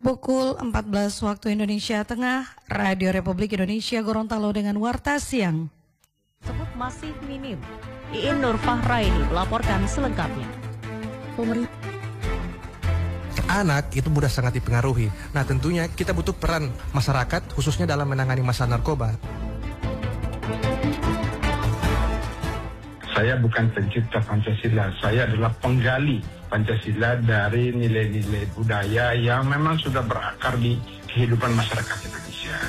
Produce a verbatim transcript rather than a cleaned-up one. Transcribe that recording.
Pukul empat belas waktu Indonesia Tengah, Radio Republik Indonesia Gorontalo dengan Warta Siang. Tersebut masih minim. Iin Nur Fahraini melaporkan selengkapnya. Pemerintah anak itu mudah sangat dipengaruhi. Nah, tentunya kita butuh peran masyarakat khususnya dalam menangani masalah narkoba. Saya bukan pencipta Pancasila, saya adalah penggali Pancasila dari nilai-nilai budaya yang memang sudah berakar di kehidupan masyarakat kita.